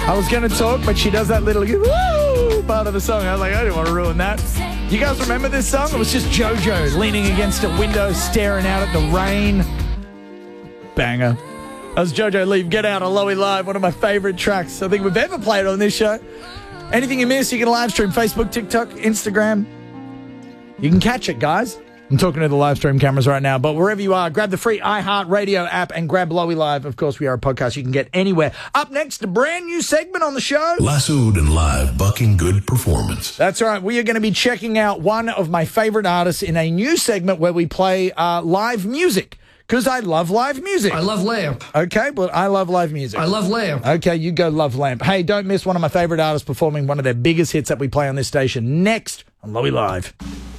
I was going to talk, but she does that little woo part of the song. I was like, I didn't want to ruin that. You guys remember this song? It was just JoJo leaning against a window, staring out at the rain. Banger. That was JoJo Leave Get Out on Lowy Live, one of my favourite tracks I think we've ever played on this show. Anything you miss, you can live stream Facebook, TikTok, Instagram. You can catch it, guys. I'm talking to the live stream cameras right now, but wherever you are, grab the free iHeartRadio app and grab Lowy Live. Of course, we are a podcast you can get anywhere. Up next, a brand new segment on the show. Lassoed and live, bucking good performance. That's right. We are going to be checking out one of my favorite artists in a new segment where we play live music. Because I love live music. I love Lamp. Okay, but I love live music. I love Lamp. Okay, you go love Lamp. Hey, don't miss one of my favorite artists performing one of their biggest hits that we play on this station next on Lowy Live.